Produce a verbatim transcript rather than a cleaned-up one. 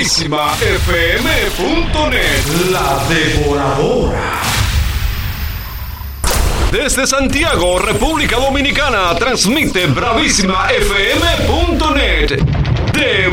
bravísima f m punto net. La Devoradora. Desde Santiago, República Dominicana, transmite bravísima f m punto net.